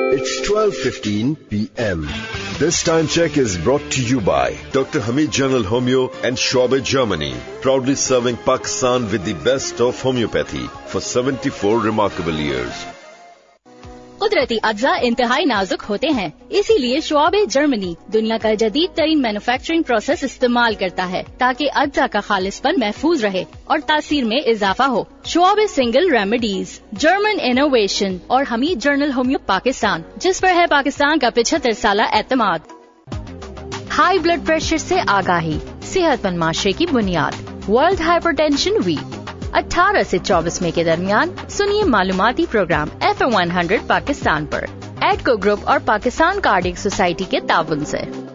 It's 12:15 p.m. This time check is brought to you by Dr. Hamid General Homeo and Shoaib Germany, proudly serving Pakistan with the best of homeopathy for 74 remarkable years. कुदरती अज्जा इंतहाई नाजुक होते हैं, इसीलिए शोआब Germany दुनिया का जदीद तरीन मैन्युफैक्चरिंग प्रोसेस इस्तेमाल करता है ताकि अज्जा का खालिसपन महफूज रहे और तासीर में इजाफा हो। शोआब सिंगल रेमेडीज, जर्मन इनोवेशन और हमीद जर्नल होम्यो पाकिस्तान, जिस पर है पाकिस्तान का 75 साल एतमाद। हाई ब्लड प्रेशर से आगाही, सेहतमंद माशरे की बुनियाद। वर्ल्ड हाइपरटेंशन वीक 18 से 24 मई के दरमियान सुनिए मालूमाती प्रोग्राम FM 100 पाकिस्तान पर एडको ग्रुप और पाकिस्तान कार्डियक सोसाइटी के ताउन से।